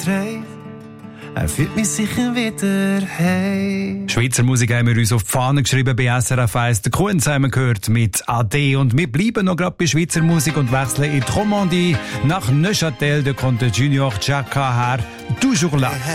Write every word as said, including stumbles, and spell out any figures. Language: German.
trägt, er führt mich sicher wieder heim. Schweizer Musik haben wir uns auf die Fahne geschrieben bei S R F eins. Der Kuhn haben wir gehört mit A D. Und wir bleiben noch gerade bei Schweizer Musik und wechseln in die Romandie. Nach Neuchâtel, da kommt der Junior Chaka her. Toujours là.